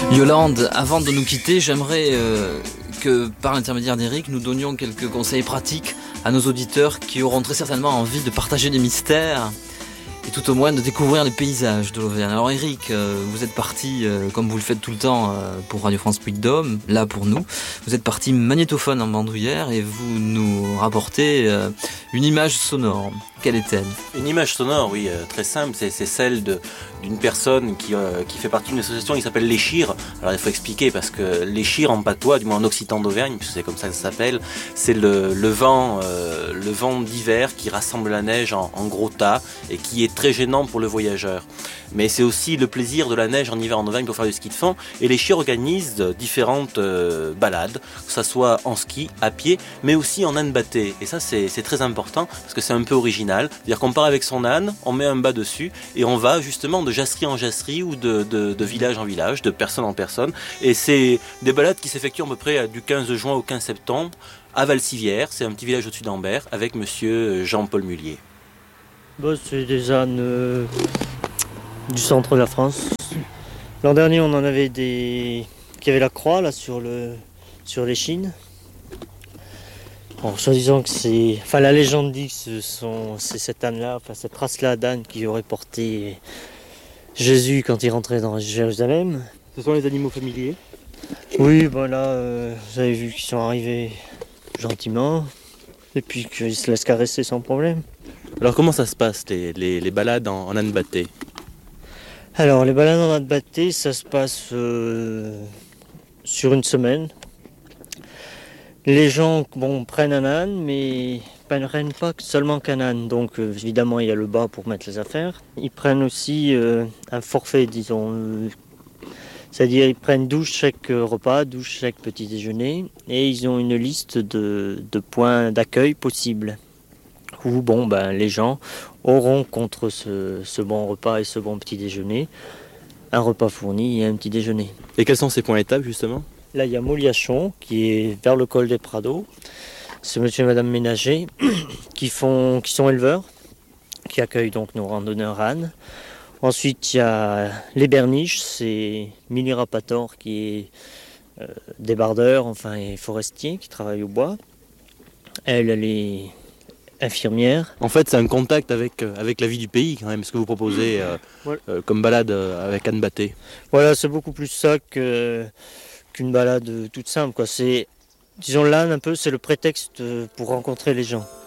Yolande, avant de nous quitter, j'aimerais que par l'intermédiaire d'Éric, nous donnions quelques conseils pratiques à nos auditeurs qui auront très certainement envie de partager des mystères et tout au moins de découvrir les paysages de l'Auvergne. Alors Éric, vous êtes parti, comme vous le faites tout le temps pour Radio France Puy-de-Dôme, là pour nous, vous êtes parti magnétophone en bandoulière et vous nous rapportez une image sonore. Quelle est-elle ? Une image sonore, oui, très simple, c'est celle d'une personne qui fait partie d'une association qui s'appelle Les Chires. Alors il faut expliquer parce que Les Chires en patois, du moins en occitan d'Auvergne, puisque c'est comme ça que ça s'appelle, c'est le vent d'hiver qui rassemble la neige en gros tas et qui est très gênant pour le voyageur. Mais c'est aussi le plaisir de la neige en hiver en Auvergne pour faire du ski de fond. Et Les Chires organisent différentes balades, que ce soit en ski, à pied, mais aussi en âne batté. Et ça c'est très important parce que c'est un peu original. C'est-à-dire qu'on part avec son âne, on met un bas dessus et on va justement de jasserie en jasserie ou de village en village, de personne en personne. Et c'est des balades qui s'effectuent à peu près du 15 juin au 15 septembre à Valcivière, c'est un petit village au-dessus d'Ambert, avec monsieur Jean-Paul Mullier. C'est des ânes du centre de la France. L'an dernier, on en avait qui avaient la croix là sur l'échine. En soi-disant que la légende dit que c'est cet âne-là, cette race-là d'âne qui aurait porté Jésus quand il rentrait dans Jérusalem. Ce sont les animaux familiers ? Oui, vous avez vu qu'ils sont arrivés gentiment et puis qu'ils se laissent caresser sans problème. Alors comment ça se passe, les balades en âne batté ? Alors les balades en âne batté, ça se passe sur une semaine. Les gens prennent un âne, mais ne prennent pas seulement qu'un âne. Donc évidemment, il y a le bas pour mettre les affaires. Ils prennent aussi un forfait, disons. C'est-à-dire ils prennent 12 chaque repas, 12 chaque petit déjeuner. Et ils ont une liste de points d'accueil possibles. Où les gens auront contre ce bon repas et ce bon petit déjeuner un repas fourni et un petit déjeuner. Et quels sont ces points étapes justement ? Là, il y a Moliachon, qui est vers le col des Prados. C'est monsieur et madame Ménager, qui sont éleveurs, qui accueillent donc nos randonneurs ânes. Ensuite, il y a les Berniches, c'est Mili Rapator, qui est débardeur, et forestier, qui travaille au bois. Elle est infirmière. En fait, c'est un contact avec la vie du pays, quand même, ce que vous proposez comme balade avec âne batté. Voilà, c'est beaucoup plus ça qu'une balade toute simple, quoi. Disons l'âne un peu, c'est le prétexte pour rencontrer les gens.